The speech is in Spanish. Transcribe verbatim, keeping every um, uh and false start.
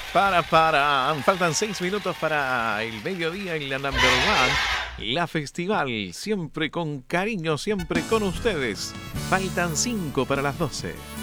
Para, para. Faltan seis minutos para el mediodía en la Number One. La Festival, siempre con cariño, siempre con ustedes. Faltan cinco para las doce.